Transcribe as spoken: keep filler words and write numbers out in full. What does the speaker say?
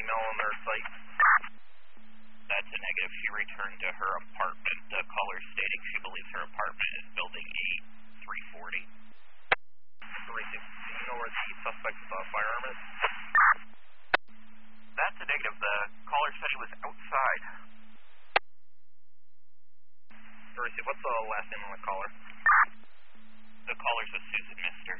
female on their site? That's a negative. She returned to her apartment. The caller stating she believes her apartment is building E three forty. three sixty, do you know where the suspect's uh, firearm is? That's a negative. The caller said he was outside. three sixty, what's the last name on the caller? The caller's a Susan, mister.